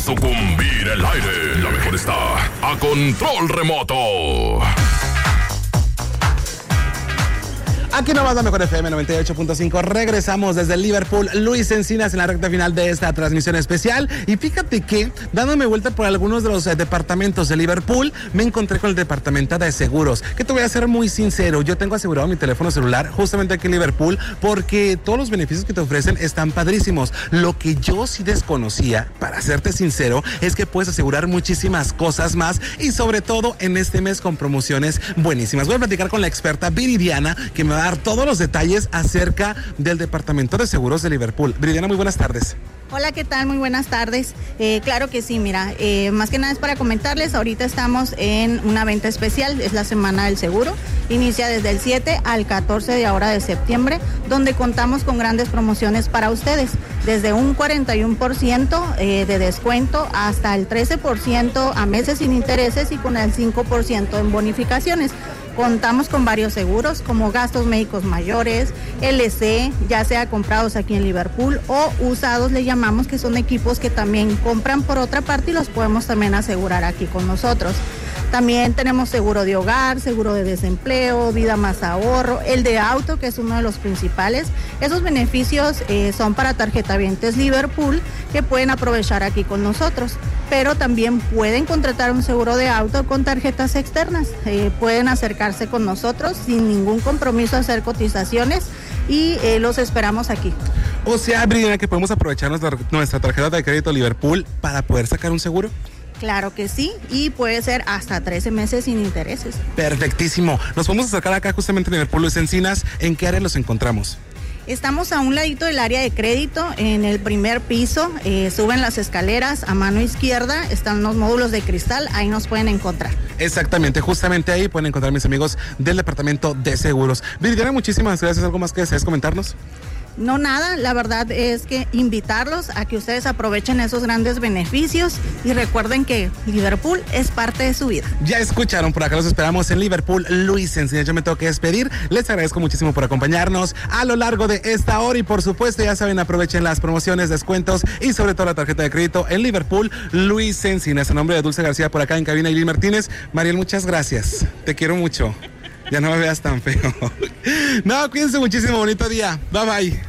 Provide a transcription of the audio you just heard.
sucumbir el aire. La mejor está a control remoto. Aquí nomás la mejor FM 98.5. Regresamos desde Liverpool. Luis Encinas en la recta final de esta transmisión especial. Y fíjate que, dándome vuelta por algunos de los departamentos de Liverpool, me encontré con el departamento de seguros. Que te voy a ser muy sincero, yo tengo asegurado mi teléfono celular justamente aquí en Liverpool porque todos los beneficios que te ofrecen están padrísimos. Lo que yo sí desconocía, para serte sincero, es que puedes asegurar muchísimas cosas más y sobre todo en este mes con promociones buenísimas. Voy a platicar con la experta Viridiana que me va a dar todos los detalles acerca del Departamento de Seguros de Liverpool. Viridiana, muy buenas tardes. Hola, ¿qué tal? Muy buenas tardes. Claro que sí, mira, más que nada es para comentarles, ahorita estamos en una venta especial, es la Semana del Seguro, inicia desde el 7 al 14 de ahora de septiembre, donde contamos con grandes promociones para ustedes, desde un 41% de descuento hasta el 13% a meses sin intereses y con el 5% en bonificaciones. Contamos con varios seguros como gastos médicos mayores, LC, ya sea comprados aquí en Liverpool o usados, le llamamos, que son equipos que también compran por otra parte y los podemos también asegurar aquí con nosotros. También tenemos seguro de hogar, seguro de desempleo, vida más ahorro, el de auto, que es uno de los principales. Esos beneficios son para tarjetavientes Liverpool que pueden aprovechar aquí con nosotros, pero también pueden contratar un seguro de auto con tarjetas externas. Pueden acercarse con nosotros sin ningún compromiso a hacer cotizaciones y los esperamos aquí. O sea, Briana, que podemos aprovechar nuestra tarjeta de crédito Liverpool para poder sacar un seguro. Claro que sí, y puede ser hasta 13 meses sin intereses. Perfectísimo. Nos podemos acercar acá justamente en Liverpool, Luis Encinas. ¿En qué área los encontramos? Estamos a un ladito del área de crédito, en el primer piso, suben las escaleras, a mano izquierda están los módulos de cristal, ahí nos pueden encontrar. Exactamente, justamente ahí pueden encontrar mis amigos del Departamento de Seguros. Viridiana, muchísimas gracias. ¿Algo más que desees comentarnos? No, nada, la verdad es que invitarlos a que ustedes aprovechen esos grandes beneficios y recuerden que Liverpool es parte de su vida. Ya escucharon, por acá los esperamos en Liverpool. Luis Encinas, yo me tengo que despedir. Les agradezco muchísimo por acompañarnos a lo largo de esta hora y por supuesto, ya saben, aprovechen las promociones, descuentos y sobre todo la tarjeta de crédito en Liverpool. Luis Encinas, en nombre de Dulce García por acá en cabina y Lili Martínez. Mariel, muchas gracias. Te quiero mucho. Ya no me veas tan feo. No, cuídense muchísimo. Bonito día. Bye bye.